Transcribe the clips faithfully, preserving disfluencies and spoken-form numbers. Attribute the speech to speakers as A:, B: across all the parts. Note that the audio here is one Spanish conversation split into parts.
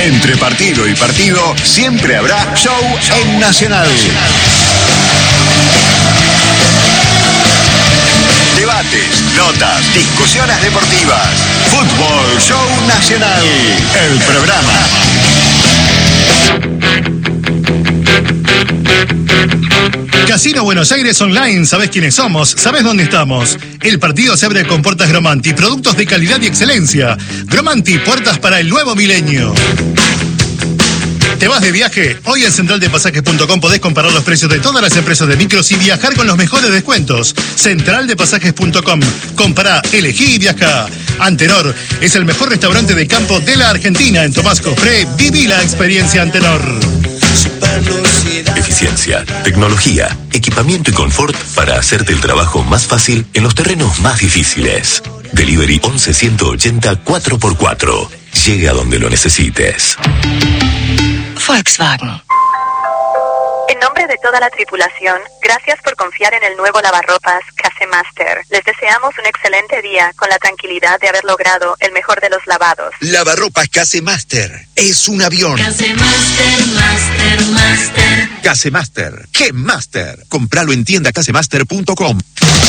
A: Entre partido y partido siempre habrá show en Nacional. Debates, notas, discusiones deportivas. Fútbol Show Nacional. El programa.
B: Casino Buenos Aires Online, ¿sabés quiénes somos? ¿Sabés dónde estamos? El partido se abre con puertas Gromanti, productos de calidad y excelencia. Gromanti, puertas para el nuevo milenio. ¿Te vas de viaje? Hoy en central de pasajes punto com podés comparar los precios de todas las empresas de micros y viajar con los mejores descuentos. central de pasajes punto com. Compará, elegí y viaja. Antenor es el mejor restaurante de campo de la Argentina. En Tomás Cofré, viví la experiencia Antenor.
C: Eficiencia, tecnología, equipamiento y confort para hacerte el trabajo más fácil en los terrenos más difíciles. Delivery once ciento ochenta cuatro por cuatro. Llegue a donde lo necesites.
D: Volkswagen. En nombre de toda la tripulación, gracias por confiar en el nuevo lavarropas Casemaster. Les deseamos un excelente día con la tranquilidad de haber logrado el mejor de los lavados.
E: Lavarropas Casemaster es un avión.
F: Casemaster, Master, Master.
E: Casemaster, ¿qué Master? Compralo en tienda casemaster punto com.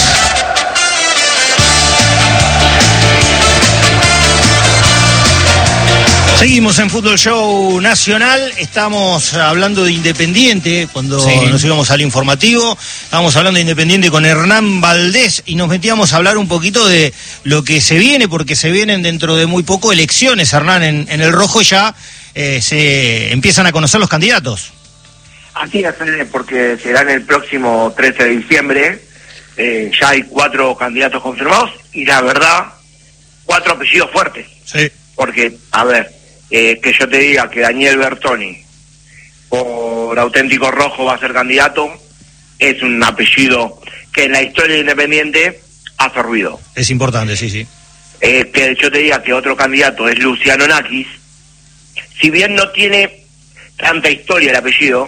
G: Seguimos en Fútbol Show Nacional, estamos hablando de Independiente, cuando sí. nos íbamos al informativo, estábamos hablando de Independiente con Hernán Valdés y nos metíamos a hablar un poquito de lo que se viene, porque se vienen dentro de muy poco elecciones, Hernán, en, en el rojo ya eh, se empiezan a conocer los candidatos.
H: Así es, porque será el próximo trece de diciembre, eh, ya hay cuatro candidatos confirmados y la verdad, cuatro apellidos fuertes.
G: Sí.
H: Porque, a ver, Eh, que yo te diga que Daniel Bertoni por Auténtico Rojo va a ser candidato, es un apellido que en la historia de Independiente hace ruido.
G: Es importante, sí, sí.
H: Eh, que yo te diga que otro candidato es Luciano Nakis, si bien no tiene tanta historia el apellido,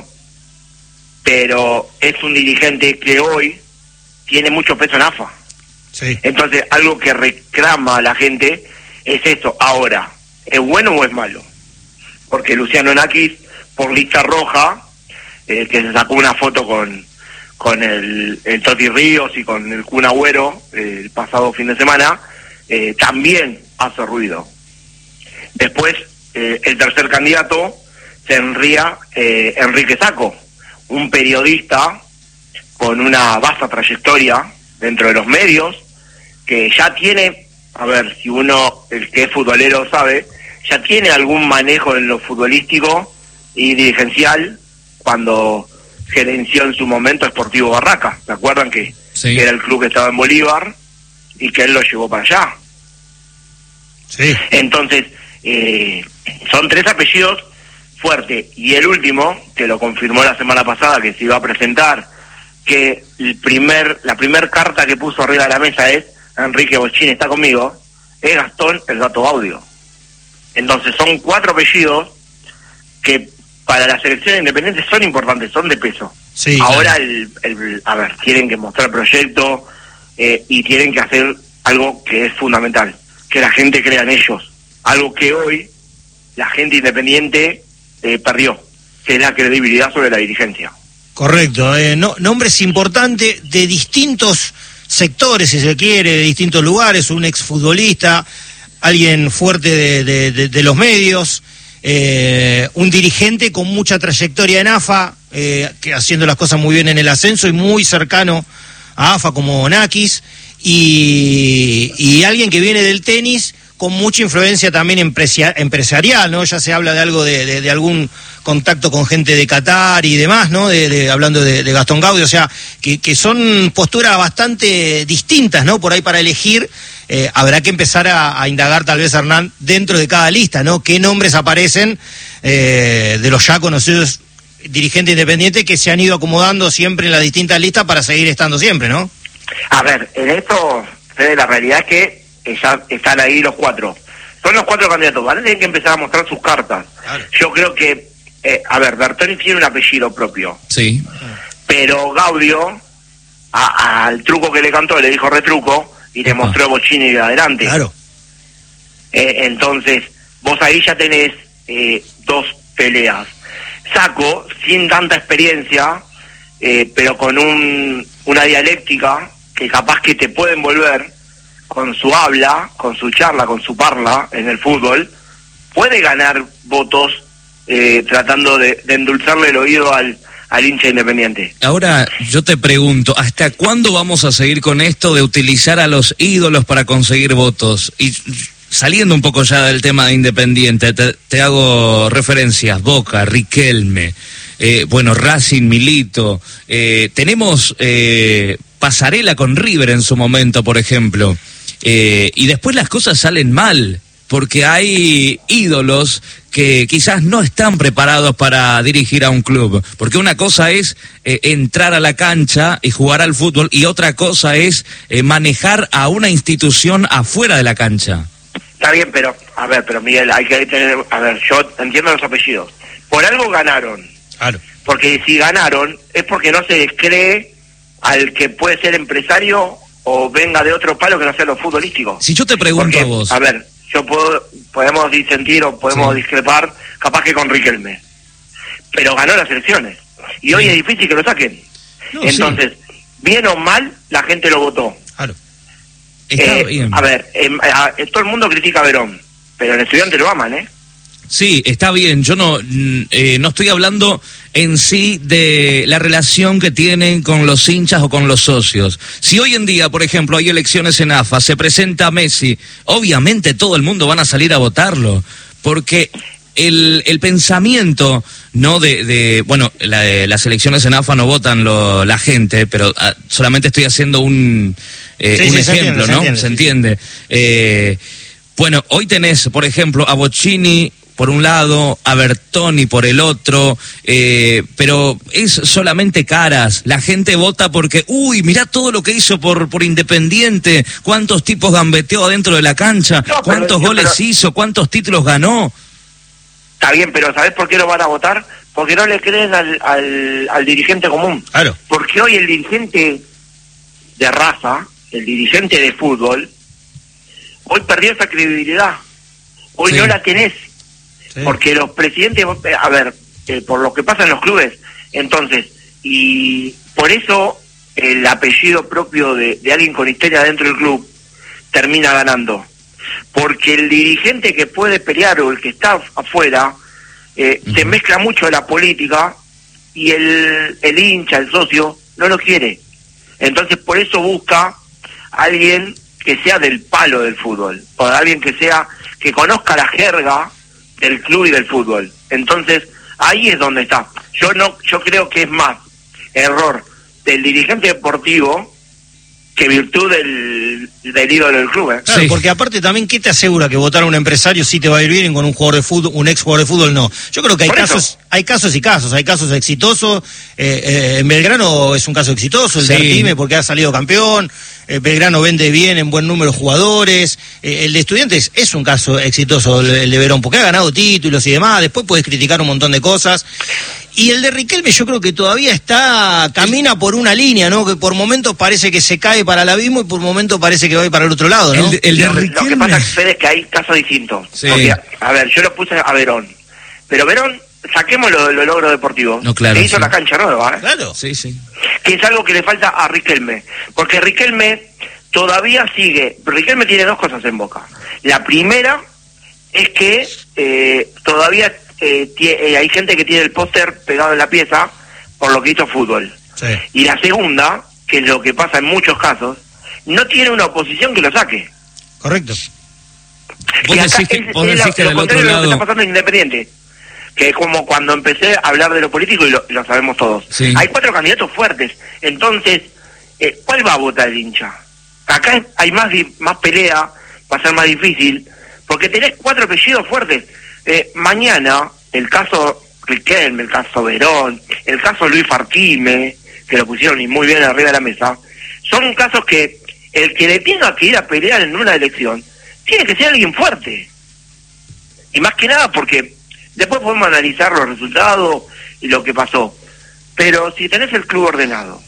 H: pero es un dirigente que hoy tiene mucho peso en A F A.
G: Sí.
H: Entonces, algo que reclama a la gente es eso. Ahora, ¿es bueno o es malo? Porque Luciano Nakis, por lista roja, eh, que se sacó una foto con con el, el Toti Ríos y con el Kun Agüero eh, el pasado fin de semana, eh, también hace ruido. Después, eh, el tercer candidato sería eh, Enrique Sacco, un periodista con una vasta trayectoria dentro de los medios, que ya tiene, a ver, si uno, el que es futbolero sabe, ya tiene algún manejo en lo futbolístico y dirigencial cuando gerenció en su momento Sportivo Barraca. ¿Se acuerdan que, sí. que era el club que estaba en Bolívar y que él lo llevó para allá?
G: Sí.
H: Entonces, eh, son tres apellidos fuertes. Y el último, que lo confirmó la semana pasada, que se iba a presentar, que el primer la primer carta que puso arriba de la mesa es Enrique Bochini está conmigo, es Gastón el Gato Gaudio. Entonces son cuatro apellidos que para las elecciones independientes son importantes, son de peso.
G: Sí,
H: ahora
G: claro.
H: el, el a ver, tienen que mostrar proyecto eh, y tienen que hacer algo que es fundamental, que la gente crea en ellos, algo que hoy la gente independiente eh, perdió, que es la credibilidad sobre la dirigencia.
G: Correcto, eh, no, nombres importantes de distintos sectores, si se quiere, de distintos lugares, un exfutbolista, alguien fuerte de, de, de, de los medios, eh, un dirigente con mucha trayectoria en A F A, eh, que haciendo las cosas muy bien en el ascenso y muy cercano a A F A como Nakis, y, y alguien que viene del tenis con mucha influencia también empresia, empresarial, ¿no? Ya se habla de algo de, de, de algún contacto con gente de Qatar y demás, ¿no? De, de, hablando de, de Gastón Gaudio, o sea, que, que son posturas bastante distintas, ¿no? Por ahí para elegir, eh, habrá que empezar a, a indagar tal vez, Hernán, dentro de cada lista, ¿no? ¿Qué nombres aparecen eh, de los ya conocidos dirigentes independientes que se han ido acomodando siempre en las distintas listas para seguir estando siempre, ¿no?
H: A ver, en esto, Fede, la realidad es que ya están ahí los cuatro. Son los cuatro candidatos, van a tener que empezar a mostrar sus cartas. Claro. Yo creo que, eh, a ver, Bertoni tiene un apellido propio.
I: Sí.
H: Pero Gaudio, a, al truco que le cantó, le dijo retruco, y le mostró Bochini de adelante.
G: Claro.
H: Eh, entonces, vos ahí ya tenés eh, dos peleas. Saco, sin tanta experiencia, eh, pero con un, una dialéctica que capaz que te puede envolver con su habla, con su charla, con su parla en el fútbol, puede ganar votos eh, tratando de, de endulzarle el oído al, al hincha independiente.
I: Ahora yo te pregunto, ¿hasta cuándo vamos a seguir con esto de utilizar a los ídolos para conseguir votos? Y saliendo un poco ya del tema de Independiente, te, te hago referencias, Boca, Riquelme, eh, bueno, Racing, Milito, eh, tenemos eh, pasarela con River en su momento, por ejemplo, eh, y después las cosas salen mal, porque hay ídolos que quizás no están preparados para dirigir a un club, porque una cosa es eh, entrar a la cancha y jugar al fútbol, y otra cosa es eh, manejar a una institución afuera de la cancha.
H: Está bien, pero, a ver, pero Miguel, hay que tener, a ver, yo entiendo los apellidos. Por algo ganaron.
G: Claro.
H: Porque si ganaron, es porque no se les cree al que puede ser empresario o venga de otro palo que no sea lo futbolístico.
I: Si yo te pregunto
H: porque,
I: a vos...
H: A ver, yo puedo, podemos disentir o podemos sí. discrepar, capaz que con Riquelme. Pero ganó las elecciones. Y sí. hoy es difícil que lo saquen. No, Entonces, sí. bien o mal, la gente lo votó.
I: Claro. Está
H: eh,
I: bien.
H: A ver, eh, a, eh, todo el mundo critica a Verón, pero el estudiante lo aman, ¿eh?
I: Sí, está bien. Yo no, eh, no estoy hablando en sí de la relación que tienen con los hinchas o con los socios. Si hoy en día, por ejemplo, hay elecciones en A F A, se presenta Messi, obviamente todo el mundo van a salir a votarlo, porque el, el pensamiento, no de, de bueno, la, de, las elecciones en A F A no votan lo, la gente, pero ah, solamente estoy haciendo un, eh, sí, un sí, ejemplo, se entiende, ¿no? Se entiende. Se entiende. Eh, bueno, hoy tenés, por ejemplo, a Bocchini por un lado, a Bertoni por el otro, eh, pero es solamente caras. La gente vota porque, uy, mirá todo lo que hizo por por Independiente, cuántos tipos gambeteó adentro de la cancha, no, cuántos pero, goles pero... hizo, cuántos títulos ganó.
H: Está bien, pero ¿sabés por qué lo van a votar? Porque no le creen al, al, al dirigente común.
G: Claro.
H: Porque hoy el dirigente de raza, el dirigente de fútbol, hoy perdió esa credibilidad. Hoy sí. no la tenés. Sí. Porque los presidentes, a ver, eh, por lo que pasa en los clubes, entonces, y por eso el apellido propio de, de alguien con historia dentro del club termina ganando. Porque el dirigente que puede pelear o el que está afuera, eh, uh-huh. se mezcla mucho de la política y el, el hincha, el socio, no lo quiere. Entonces por eso busca a alguien que sea del palo del fútbol, o alguien que sea, que conozca la jerga del club y del fútbol. Entonces ahí es donde está. Yo no, yo creo que es más error del dirigente deportivo que virtud del, del ídolo del club, ¿eh?
G: Claro, sí. Porque aparte también, ¿qué te asegura que votar a un empresario sí te va a ir bien y con un jugador de fútbol, un ex jugador de fútbol no? Yo creo que hay Por casos, eso. hay casos y casos, hay casos exitosos, eh, eh, en Belgrano es un caso exitoso, el sí. de Artime porque ha salido campeón, eh, Belgrano vende bien en buen número de jugadores, eh, el de Estudiantes es un caso exitoso, el, el de Verón, porque ha ganado títulos y demás, después puedes criticar un montón de cosas. Y el de Riquelme yo creo que todavía está, camina por una línea, ¿no? Que por momentos parece que se cae para el abismo y por momentos parece que va a ir para el otro lado, ¿no?
I: El, el de
H: lo,
I: Riquelme...
H: lo que pasa, Fede, es que hay casos distintos.
I: Sí.
H: Porque, a ver, yo lo puse a Verón, pero Verón, saquemos los lo logros deportivos.
I: No, claro,
H: le hizo
I: sí.
H: la cancha nueva, ¿eh?
G: Claro.
I: Sí, sí.
H: Que es algo que le falta a Riquelme. Porque Riquelme todavía sigue... Riquelme tiene dos cosas en boca. La primera es que eh, todavía... Eh, tie, eh, hay gente que tiene el póster pegado en la pieza por lo que hizo fútbol.
G: Sí.
H: Y la segunda, que es lo que pasa en muchos casos, no tiene una oposición que lo saque.
G: Correcto.
I: Vos decís que, vos decís la, que del otro lado...
H: Lo que está pasando en Independiente, que es como cuando empecé a hablar de lo político y lo, lo sabemos todos.
I: Sí.
H: Hay cuatro candidatos fuertes, entonces, eh, ¿cuál va a votar el hincha? Acá hay más, más pelea, va a ser más difícil, porque tenés cuatro apellidos fuertes. Eh, mañana, el caso Riquelme, el caso Verón, el caso Luis Artime, que lo pusieron y muy bien arriba de la mesa, son casos que el que le tenga que ir a pelear en una elección tiene que ser alguien fuerte. Y más que nada porque después podemos analizar los resultados y lo que pasó. Pero si tenés el club ordenado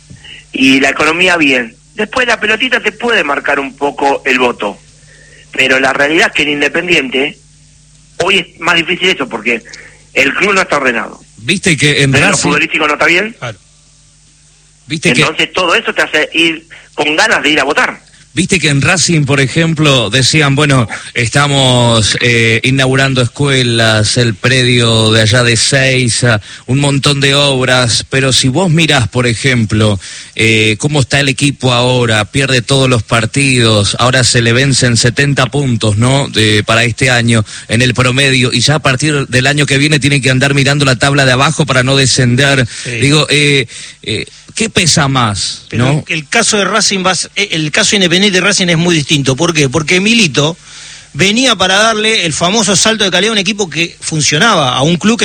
H: y la economía bien, después la pelotita te puede marcar un poco el voto. Pero la realidad es que en Independiente... hoy es más difícil eso, porque el club no está ordenado.
I: Viste que en
H: Pero lo
I: Racing...
H: futbolístico no está bien.
G: Claro.
I: Viste
H: Entonces
I: que...
H: todo eso te hace ir con ganas de ir a votar.
I: Viste que en Racing, por ejemplo, decían, bueno, estamos eh, inaugurando escuelas, el predio de allá de Seiza, un montón de obras, pero si vos mirás, por ejemplo, eh, cómo está el equipo ahora, pierde todos los partidos, ahora se le vencen setenta puntos, ¿no?, de, para este año en el promedio, y ya a partir del año que viene tienen que andar mirando la tabla de abajo para no descender. Sí. Digo, eh, eh, ¿qué pesa más?
G: Pero
I: ¿no?
G: el caso de Racing, el caso independiente de Racing es muy distinto. ¿Por qué? Porque Milito venía para darle el famoso salto de calidad a un equipo que funcionaba, a un club que